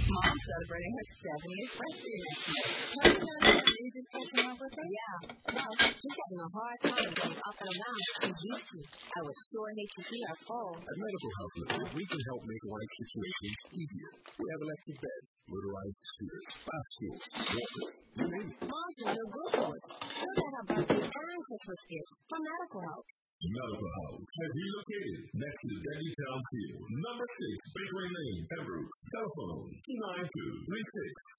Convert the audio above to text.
Mom's celebrating her 70th birthday next month. Have you done that reason catching up with her? Yeah. Well, she's having a hard time getting up and around as she used to. I would sure hate to see her fall. At Medical Health Limited, we can help make life situations easier. We have electric beds, motorized scooters, bicycles, walkers, you name it. Mom's a real good for us. She'll get her birthday and Christmas gifts from Medical Health. Medical House has relocated next to Debuttown Field, number 6, Bakery Lane, Pembroke. Telephone 292-36